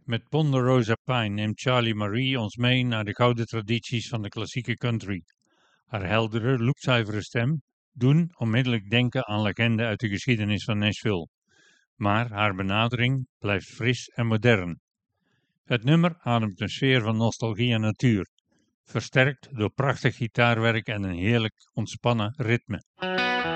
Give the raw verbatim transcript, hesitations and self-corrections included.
Met Ponderosa Pine neemt Charlie Marie ons mee naar de gouden tradities van de klassieke country. Haar heldere, loopzuivere stem doen onmiddellijk denken aan legenden uit de geschiedenis van Nashville. Maar haar benadering blijft fris en modern. Het nummer ademt een sfeer van nostalgie en natuur, versterkt door prachtig gitaarwerk en een heerlijk ontspannen ritme.